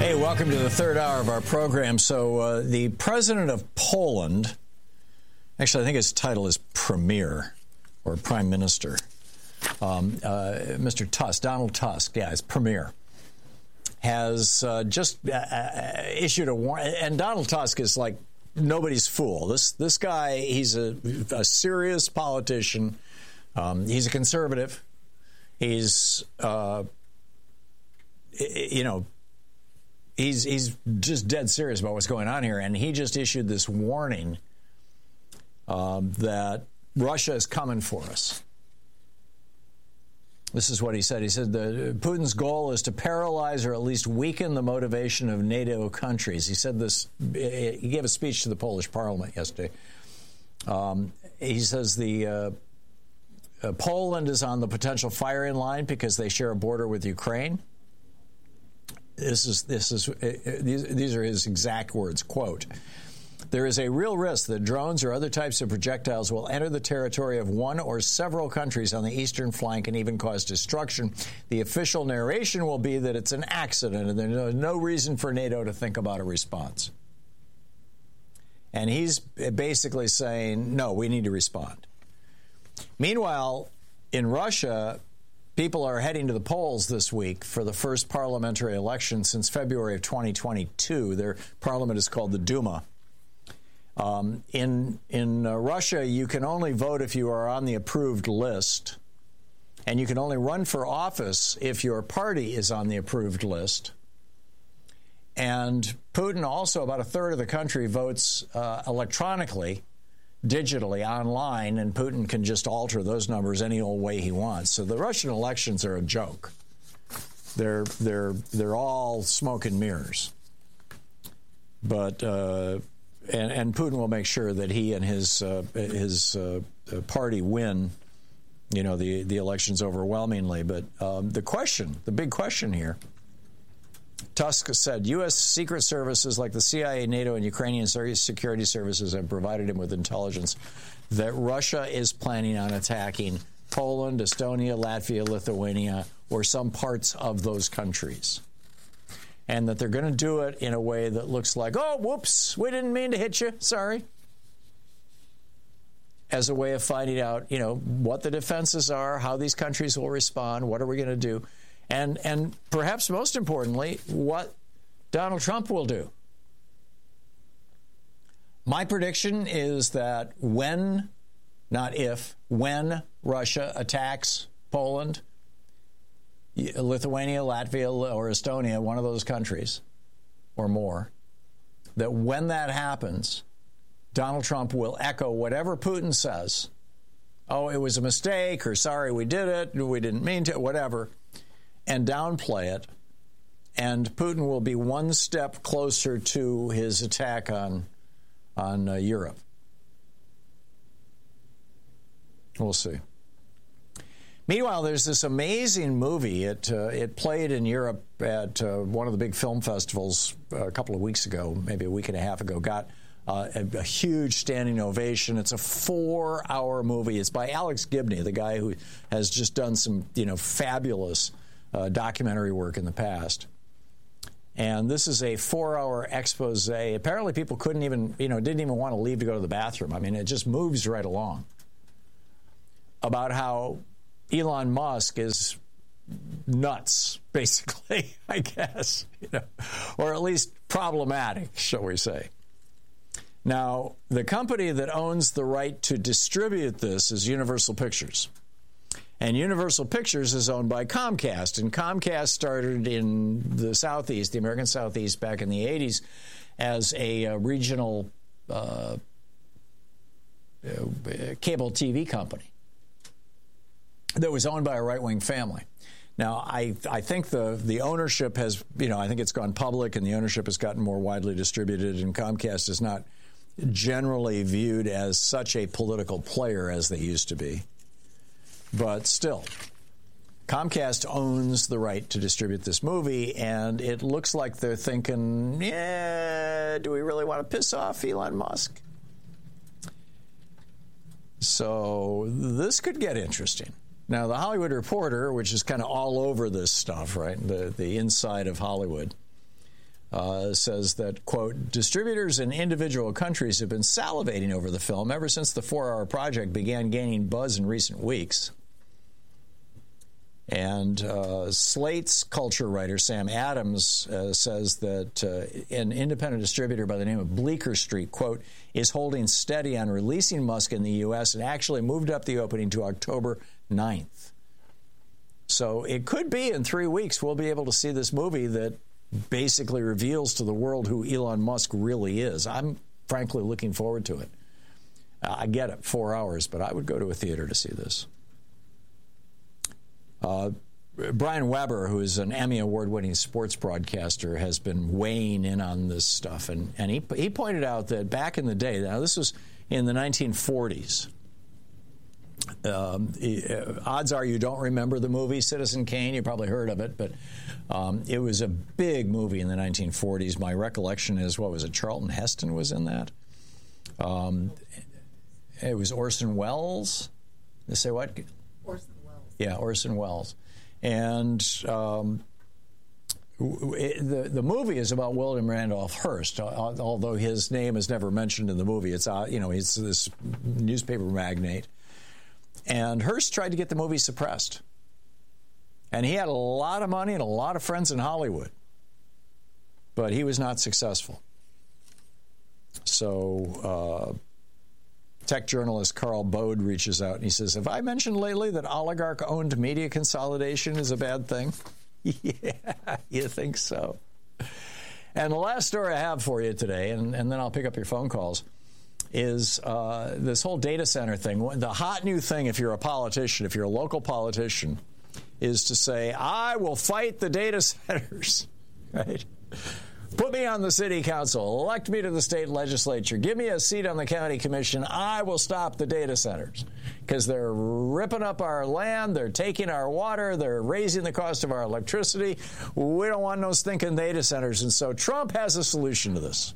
Hey, welcome to the third hour of our program. So the president of Poland, actually I think his title is Premier or Prime Minister, Mr. Tusk, Donald Tusk, yeah, it's Premier, has just issued a warning. And Donald Tusk is like nobody's fool. This guy, he's a serious politician. He's a conservative. He's, He's just dead serious about what's going on here, and he just issued this warning that Russia is coming for us. This is what he said. He said Putin's goal is to paralyze or at least weaken the motivation of NATO countries. He said this. He gave a speech to the Polish parliament yesterday. He says Poland is on the potential firing line because they share a border with Ukraine. These are his exact words, quote, "There is a real risk that drones or other types of projectiles will enter the territory of one or several countries on the eastern flank and even cause destruction. The official narration will be that it's an accident and there's no reason for NATO to think about a response." And he's basically saying, no, we need to respond. Meanwhile, in Russia, people are heading to the polls this week for the first parliamentary election since February of 2022. Their parliament is called the Duma. In Russia, you can only vote if you are on the approved list, and you can only run for office if your party is on the approved list. And Putin also, about a third of the country votes electronically, digitally, online, and Putin can just alter those numbers any old way he wants. So the Russian elections are a joke. They're all smoke and mirrors. But and Putin will make sure that he and his party win, the elections overwhelmingly. But the big question here. Tusk said U.S. secret services like the CIA, NATO, and Ukrainian security services have provided him with intelligence that Russia is planning on attacking Poland, Estonia, Latvia, Lithuania, or some parts of those countries. And that they're going to do it in a way that looks like, oh, whoops, we didn't mean to hit you, sorry. As a way of finding out, what the defenses are, how these countries will respond, what are we going to do. And perhaps most importantly, what Donald Trump will do. My prediction is that when Russia attacks Poland, Lithuania, Latvia, or Estonia, one of those countries or more, that when that happens, Donald Trump will echo whatever Putin says. Oh, it was a mistake, or sorry, we did it, we didn't mean to, whatever. And downplay it, and Putin will be one step closer to his attack on Europe. We'll see. Meanwhile, there's this amazing movie. It played in Europe at one of the big film festivals a couple of weeks ago, maybe a week and a half ago. Got a huge standing ovation. It's a 4-hour movie. It's by Alex Gibney, the guy who has just done some fabulous documentary work in the past. And this is a 4-hour expose. Apparently people didn't even want to leave to go to the bathroom. I mean, it just moves right along. About how Elon Musk is nuts, basically, I guess, or at least problematic, shall we say. Now, the company that owns the right to distribute this is Universal Pictures. And Universal Pictures is owned by Comcast, and Comcast started in the Southeast, the American Southeast, back in the 80s as a regional cable TV company that was owned by a right-wing family. Now, I think the ownership has, I think it's gone public, and the ownership has gotten more widely distributed, and Comcast is not generally viewed as such a political player as they used to be. But still, Comcast owns the right to distribute this movie, and it looks like they're thinking, do we really want to piss off Elon Musk? So this could get interesting. Now, The Hollywood Reporter, which is kind of all over this stuff, right, the inside of Hollywood, says that, quote, distributors in individual countries have been salivating over the film ever since the 4-hour project began gaining buzz in recent weeks. And Slate's culture writer, Sam Adams, says that an independent distributor by the name of Bleecker Street, quote, is holding steady on releasing Musk in the U.S. and actually moved up the opening to October 9th. So it could be in 3 weeks we'll be able to see this movie that basically reveals to the world who Elon Musk really is. I'm frankly looking forward to it. I get it, 4 hours, but I would go to a theater to see this. Brian Weber, who is an Emmy Award-winning sports broadcaster, has been weighing in on this stuff, and he pointed out that back in the day, now this was in the 1940s, odds are you don't remember the movie Citizen Kane. You probably heard of it, but it was a big movie in the 1940s. My recollection is, what was it, Charlton Heston was in that? It was Orson Welles. They say what? Orson Welles. Yeah, Orson Welles. And the movie is about William Randolph Hearst, although his name is never mentioned in the movie. It's he's this newspaper magnate. And Hearst tried to get the movie suppressed. And he had a lot of money and a lot of friends in Hollywood. But he was not successful. So tech journalist Carl Bode reaches out and he says, have I mentioned lately that oligarch-owned media consolidation is a bad thing? Yeah, you think so. And the last story I have for you today, and then I'll pick up your phone calls, is this whole data center thing. The hot new thing, if you're a politician, if you're a local politician, is to say, I will fight the data centers, right? Put me on the city council, elect me to the state legislature, give me a seat on the county commission, I will stop the data centers because they're ripping up our land, they're taking our water, they're raising the cost of our electricity. We don't want no stinking data centers. And so Trump has a solution to this.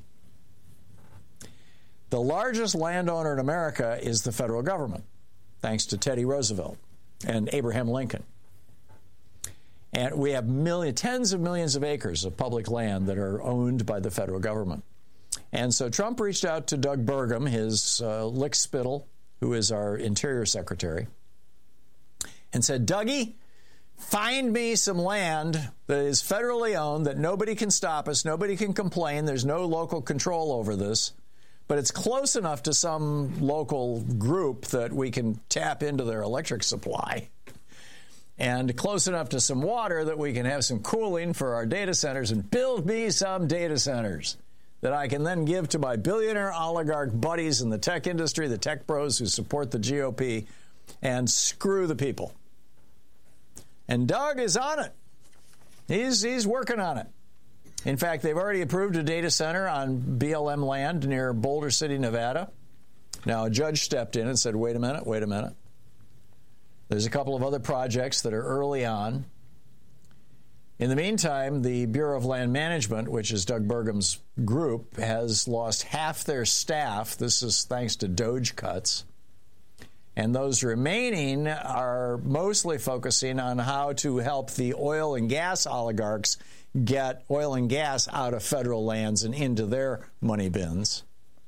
The largest landowner in America is the federal government, thanks to Teddy Roosevelt and Abraham Lincoln. And we have tens of millions of acres of public land that are owned by the federal government. And so Trump reached out to Doug Burgum, his lickspittle, who is our Interior Secretary, and said, Dougie, find me some land that is federally owned, that nobody can stop us, nobody can complain, there's no local control over this, but it's close enough to some local group that we can tap into their electric supply, and close enough to some water that we can have some cooling for our data centers, and build me some data centers that I can then give to my billionaire oligarch buddies in the tech industry, the tech bros who support the GOP, and screw the people. And Doug is on it. He's working on it. In fact, they've already approved a data center on BLM land near Boulder City, Nevada. Now, a judge stepped in and said, wait a minute. There's a couple of other projects that are early on. In the meantime, the Bureau of Land Management, which is Doug Burgum's group, has lost half their staff. This is thanks to Doge cuts. And those remaining are mostly focusing on how to help the oil and gas oligarchs get oil and gas out of federal lands and into their money bins.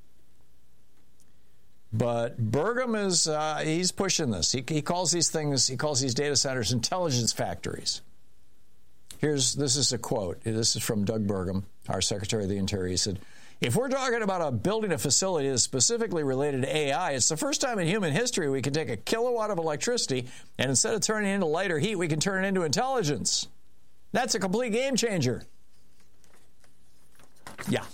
But Burgum is, he's pushing this. He calls these data centers intelligence factories. This is a quote. This is from Doug Burgum, our Secretary of the Interior. He said, if we're talking about building a facility that's specifically related to AI, it's the first time in human history we can take a kilowatt of electricity and instead of turning it into light or heat, we can turn it into intelligence. That's a complete game changer. Yeah.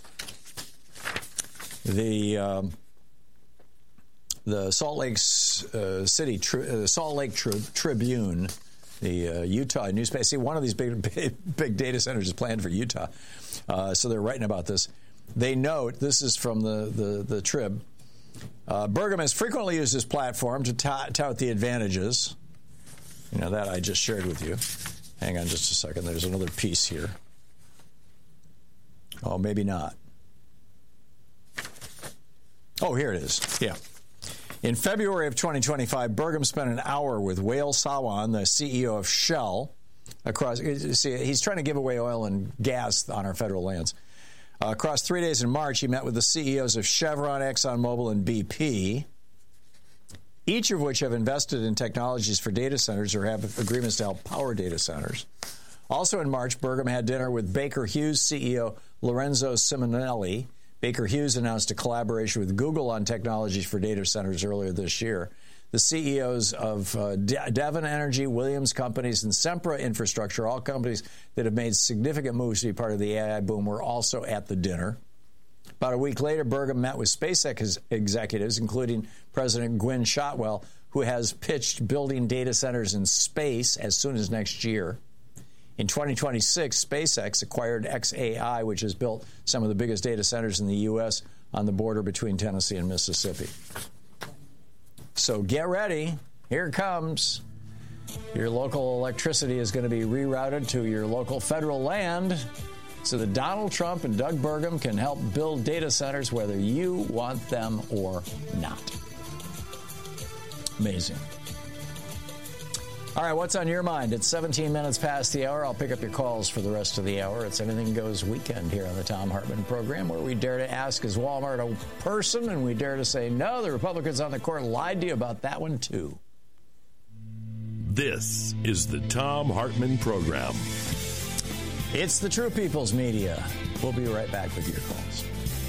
The Salt Lake Salt Lake Tribune, the Utah newspaper. See, one of these big data centers is planned for Utah, so they're writing about this. They note, this is from the Trib, Burgum has frequently used his platform to tout the advantages. That I just shared with you. Hang on just a second. There's another piece here. Oh, maybe not. Oh, here it is. Yeah. In February of 2025, Burgum spent an hour with Wael Sawan, the CEO of Shell, See, he's trying to give away oil and gas on our federal lands. Across 3 days in March, he met with the CEOs of Chevron, ExxonMobil, and BP, each of which have invested in technologies for data centers or have agreements to help power data centers. Also in March, Burgum had dinner with Baker Hughes CEO Lorenzo Simonelli. Baker Hughes announced a collaboration with Google on technologies for data centers earlier this year. The CEOs of Devon Energy, Williams Companies, and Sempra Infrastructure, all companies that have made significant moves to be part of the AI boom, were also at the dinner. About a week later, Burgum met with SpaceX executives, including President Gwynne Shotwell, who has pitched building data centers in space as soon as next year. In 2026, SpaceX acquired xAI, which has built some of the biggest data centers in the U.S. on the border between Tennessee and Mississippi. So get ready. Here it comes. Your local electricity is going to be rerouted to your local federal land so that Donald Trump and Doug Burgum can help build data centers whether you want them or not. Amazing. All right, what's on your mind? It's 17 minutes past the hour. I'll pick up your calls for the rest of the hour. It's Anything Goes Weekend here on the Thom Hartmann program, where we dare to ask, is Walmart a person? And we dare to say, no, the Republicans on the court lied to you about that one, too. This is the Thom Hartmann program. It's the True People's Media. We'll be right back with your calls.